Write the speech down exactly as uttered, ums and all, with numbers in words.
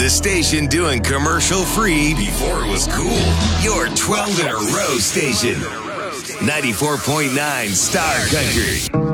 The station doing commercial free before it was cool. Your twelve in a row station. ninety-four point nine Star Country.